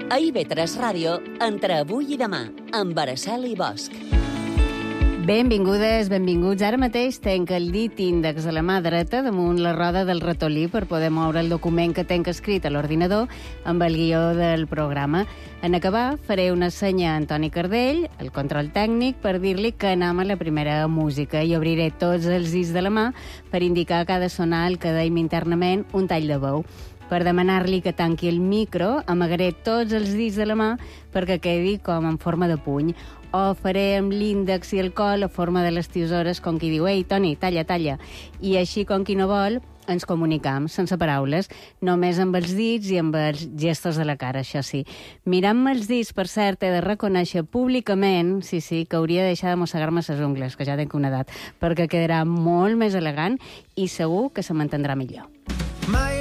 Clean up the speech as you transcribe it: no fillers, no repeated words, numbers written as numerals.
A IB3 Ràdio, entre avui i demà, amb Araceli Bosch. Benvingudes, benvinguts. Ara mateix tenc el dit índex a la mà dreta damunt la roda del ratolí per poder moure el document que tenc escrit a l'ordinador amb el guió del programa. En acabar, faré una senya a Antoni Cardell, el control tècnic, per dir-li que anem a la primera música i obriré tots els dits de la mà per indicar que ha de sonar el que deim internament un tall de veu. Per demanar-li que tanqui el micro, amagaré tots els dits de la mà perquè quedi com en forma de puny. O faré amb l'índex i el col a forma de les tisores, com qui diu «Ei, Toni, talla, talla». I així, com qui no vol, ens comunicam, sense paraules, només amb els dits i amb els gestos de la cara, això sí. Mirant-me els dits, per cert, he de reconèixer públicament, sí, que hauria de deixar de mossegar-me les ungles, que ja tenc una edat, perquè quedarà molt més elegant i segur que se m'entendrà millor.